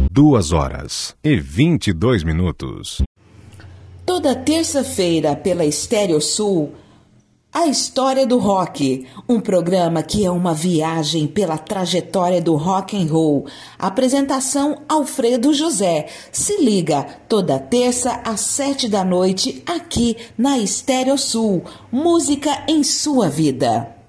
2h22. Toda terça-feira pela Estéreo Sul, A História do Rock, um programa que é uma viagem pela trajetória do rock and roll. Apresentação Alfredo José. Se liga, toda terça às 7 da noite, aqui na Estéreo Sul. Música em sua vida.